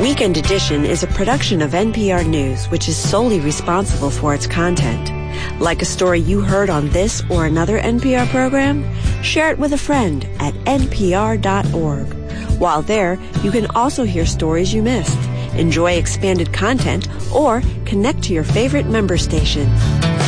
Weekend Edition is a production of NPR News, which is solely responsible for its content. Like a story you heard on this or another NPR program? Share it with a friend at npr.org. While there, you can also hear stories you missed, enjoy expanded content, or connect to your favorite member stations.